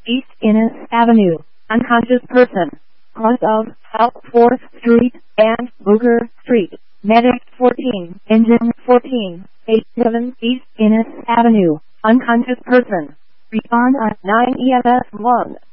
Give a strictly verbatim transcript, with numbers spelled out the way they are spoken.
East Innes Avenue, unconscious person. Cross of South fourth Street and Booker Street. Medic fourteen, engine fourteen, eighty-seven East Innes Avenue, unconscious person. Respond on nine E M S one.